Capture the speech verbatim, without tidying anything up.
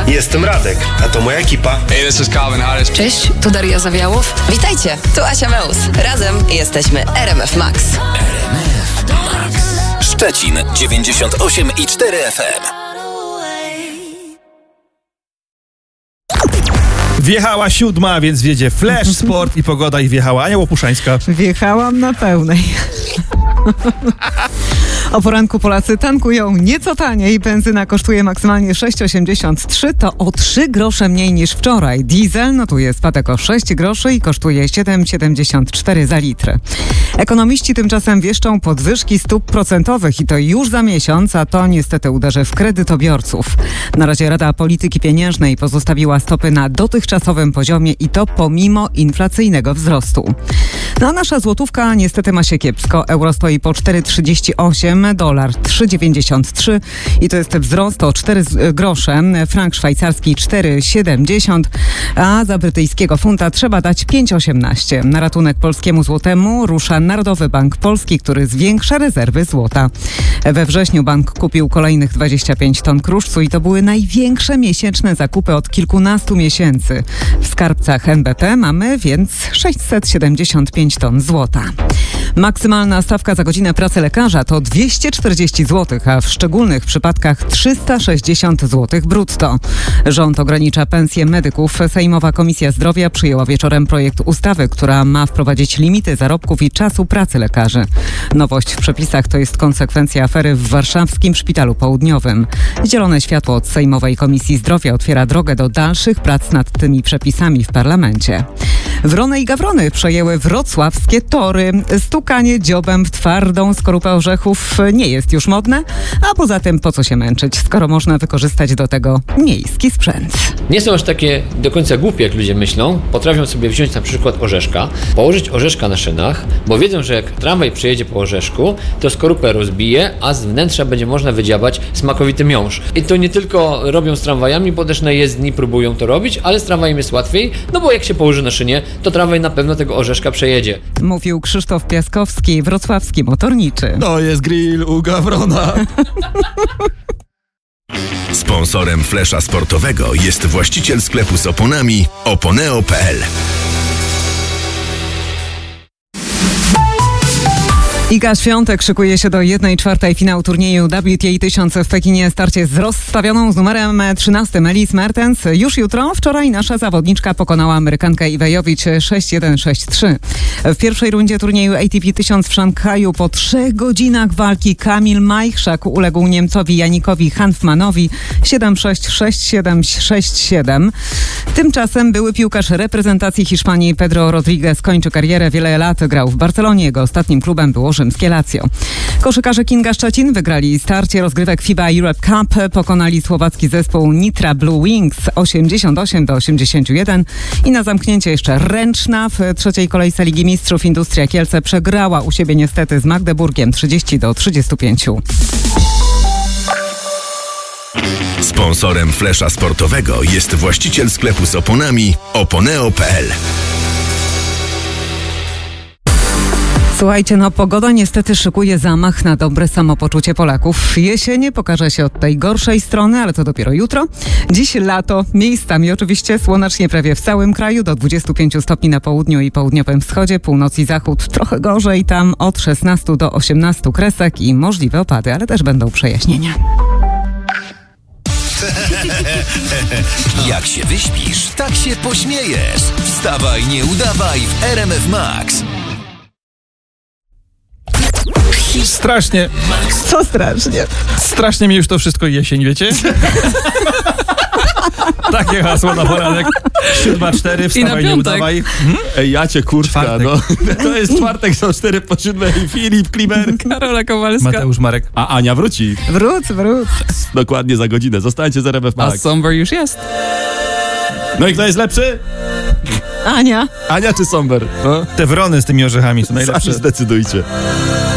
Jestem Radek, a to moja ekipa. Hey, this is Calvin Harris. Cześć, tu Daria Zawiałów. Witajcie, tu Asia Meus. Razem jesteśmy R M F Max. R M F Max. Szczecin dziewięćdziesiąt osiem i cztery F M. Wjechała siódma, więc wjedzie Flash, Sport i Pogoda i wjechała Ania Łopuszańska. Wjechałam na pełnej. O poranku Polacy tankują nieco taniej. Benzyna kosztuje maksymalnie sześć osiemdziesiąt trzy, to o trzy grosze mniej niż wczoraj. Diesel notuje spadek o sześć groszy i kosztuje siedem siedemdziesiąt cztery za litr. Ekonomiści tymczasem wieszczą podwyżki stóp procentowych i to już za miesiąc, a to niestety uderzy w kredytobiorców. Na razie Rada Polityki Pieniężnej pozostawiła stopy na dotychczasowym poziomie i to pomimo inflacyjnego wzrostu. No a nasza złotówka niestety ma się kiepsko. Euro stoi po cztery trzydzieści osiem, dolar trzy dziewięćdziesiąt trzy i to jest wzrost o cztery grosze. Frank szwajcarski cztery siedemdziesiąt, a za brytyjskiego funta trzeba dać pięć osiemnaście. Na ratunek polskiemu złotemu rusza Narodowy Bank Polski, który zwiększa rezerwy złota. We wrześniu bank kupił kolejnych dwadzieścia pięć ton kruszcu i to były największe miesięczne zakupy od kilkunastu miesięcy. W skarbcach N B P mamy więc sześćset siedemdziesiąt pięć ton złota. Maksymalna stawka za godzinę pracy lekarza to dwieście czterdzieści złotych, a w szczególnych przypadkach trzysta sześćdziesiąt złotych brutto. Rząd ogranicza pensje medyków. Sejmowa Komisja Zdrowia przyjęła wieczorem projekt ustawy, która ma wprowadzić limity zarobków i czasu pracy lekarzy. Nowość w przepisach to jest konsekwencja afery w warszawskim Szpitalu Południowym. Zielone światło od Sejmowej Komisji Zdrowia otwiera drogę do dalszych prac nad tymi przepisami w parlamencie. Wrony i gawrony przejęły wrocławskie tory. Stukanie dziobem w twardą skorupę orzechów nie jest już modne, a poza tym po co się męczyć, skoro można wykorzystać do tego miejski sprzęt. Nie są aż takie do końca głupie, jak ludzie myślą. Potrafią sobie wziąć na przykład orzeszka, położyć orzeszka na szynach, bo wiedzą, że jak tramwaj przejedzie po orzeszku, to skorupę rozbije, a z wnętrza będzie można wydziabać smakowity miąższ. I to nie tylko robią z tramwajami, bo też na jezdni próbują to robić, ale z tramwajem jest łatwiej, no bo jak się położy na szynie, to tramwaj na pewno tego orzeszka przejedzie. Mówił Krzysztof Piaskowski, wrocławski motorniczy. To jest grill u gawrona. Sponsorem Flesza Sportowego jest właściciel sklepu z oponami oponeo kropka p l. Iga Świątek szykuje się do jednej czwartej finału turnieju W T A tysiąc w Pekinie. Starcie z rozstawioną z numerem trzynastym Elise Mertens. Już jutro. Wczoraj nasza zawodniczka pokonała Amerykankę Iwejowicz sześć jeden sześć trzy. W pierwszej rundzie turnieju A T P tysiąc w Szanghaju po trzech godzinach walki Kamil Majchrzak uległ Niemcowi Janikowi Hanfmanowi siedem sześć sześć siedem sześć siedem. Tymczasem były piłkarz reprezentacji Hiszpanii Pedro Rodriguez kończy karierę. Wiele lat grał w Barcelonie. Jego ostatnim klubem było rzymskie Lazio. Koszykarze Kinga Szczecin wygrali starcie rozgrywek FIBA Europe Cup, pokonali słowacki zespół Nitra Blue Wings osiemdziesiąt osiem do osiemdziesięciu jeden i na zamknięcie jeszcze ręczna. W trzeciej kolejce Ligi Mistrzów Industria Kielce przegrała u siebie niestety z Magdeburgiem trzydzieści do trzydziestu pięciu. Sponsorem Flesza Sportowego jest właściciel sklepu z oponami oponeo kropka p l. Słuchajcie, no pogoda niestety szykuje zamach na dobre samopoczucie Polaków. Jesień pokaże się od tej gorszej strony, ale to dopiero jutro. Dziś lato, miejscami oczywiście słonecznie prawie w całym kraju, do dwudziestu pięciu stopni na południu i południowym wschodzie, północ i zachód trochę gorzej, tam od szesnastu do osiemnastu kresek i możliwe opady, ale też będą przejaśnienia. Jak się wyśpisz, tak się pośmiejesz. Wstawaj, nie udawaj w R M F Max. Strasznie. Co strasznie? Strasznie mi już to wszystko jesień, wiecie? Takie hasło na poranek. siódma cztery, wstawaj, nie udawaj. Hmm? Ej, ja cię kurczka, Czwartek. no. To jest czwartek, są cztery po siódmej. Filip Klimer, Karola Kowalska. Mateusz Marek. a Ania wróci. Wróć, wróć. Dokładnie za godzinę. Zostańcie z R M F A Max. Somber już jest. No i kto jest lepszy? Ania. Ania czy Somber? No? Te wrony z tymi orzechami są najlepsze. Sami zdecydujcie.